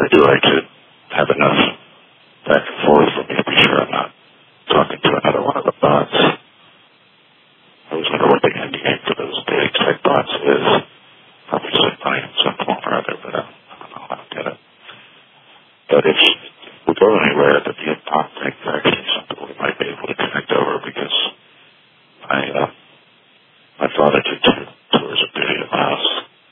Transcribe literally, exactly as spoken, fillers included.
I do like to have enough back and forth for me to be sure I'm not talking to another one of the bots. I always wonder what the end game for those big tech bots is.